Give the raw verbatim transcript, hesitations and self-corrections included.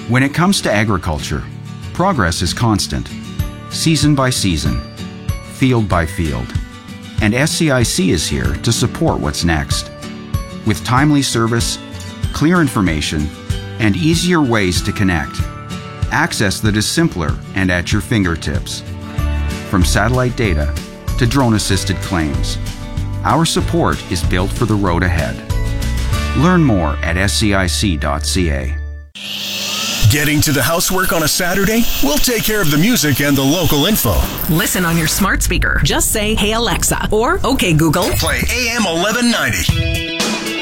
When it comes to agriculture, progress is constant, season by season, field by field, and S C I C is here to support what's next. With timely service, clear information, and easier ways to connect, access that is simpler and at your fingertips. From satellite data to drone-assisted claims, our support is built for the road ahead. Learn more at S C I C dot C A. Getting to the housework on a Saturday? We'll take care of the music and the local info. Listen on your smart speaker. Just say, "Hey Alexa," or "Okay Google." Play A M eleven ninety.